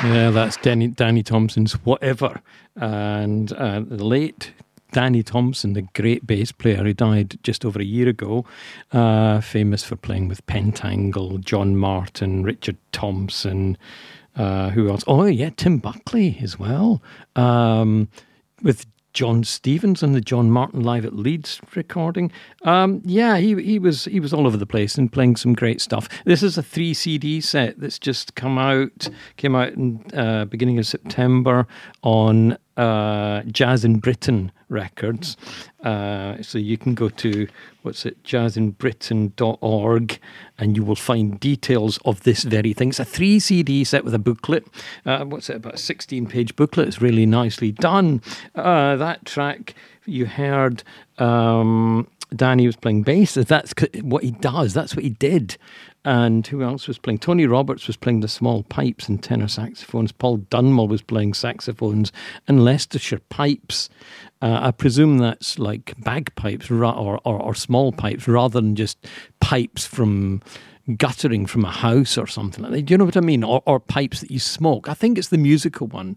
Yeah, that's Danny Thompson's Whatever. And the late Danny Thompson, the great bass player who died just over a year ago, famous for playing with Pentangle, John Martin, Richard Thompson, who else? Oh, yeah, Tim Buckley as well, with John Stevens and the John Martin Live at Leeds recording. He was all over the place and playing some great stuff. This is a 3 CD set that's just came out in beginning of September on Jazz in Britain Records. So you can go to jazzinbritain.org and you will find details of this very thing. It's a 3 CD set with a booklet. About a 16-page booklet. It's really nicely done. That track you heard, Danny was playing bass. That's what he does. That's what he did. And who else was playing? Tony Roberts was playing the small pipes and tenor saxophones. Paul Dunmore was playing saxophones and Leicestershire pipes. I presume that's like bagpipes or small pipes rather than just pipes from guttering from a house or something like that. Do you know what I mean? Or pipes that you smoke. I think it's the musical one.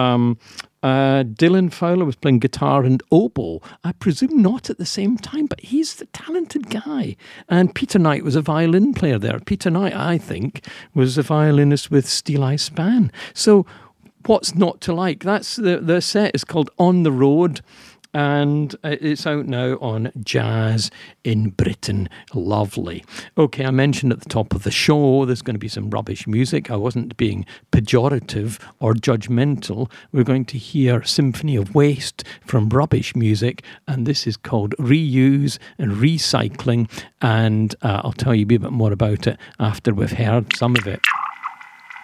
Dylan Fowler was playing guitar and oboe. I presume not at the same time, but he's the talented guy. And Peter Knight was a violin player there. Peter Knight, I think, was a violinist with Steel Eye Span. So what's not to like? That's the set is called On the Road. And it's out now on Jazz in Britain. Lovely. Okay, I mentioned at the top of the show there's going to be some rubbish music. I wasn't being pejorative or judgmental. We're going to hear Symphony of Waste from Rubbish Music, and this is called Reuse and Recycling, and I'll tell you a bit more about it after we've heard some of it.